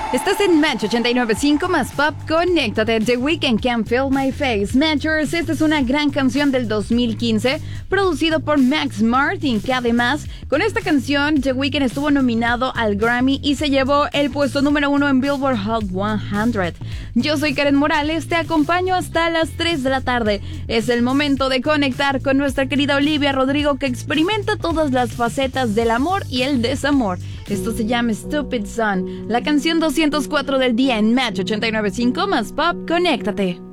Estás en Match 89.5 más Pop. Conéctate. The Weeknd, Can't Feel My Face. Matchers, esta es una gran canción del 2015, producido por Max Martin, que además, con esta canción, The Weeknd estuvo nominado al Grammy y se llevó el puesto número 1 en Billboard Hot 100. Yo soy Karen Morales, te acompaño hasta las 3 de la tarde. Es el momento de conectar con nuestra querida Olivia Rodrigo, que experimenta todas las facetas del amor y el desamor. Esto se llama Stupid Son, la canción 204 del día en Match 89.5 más Pop. Conéctate.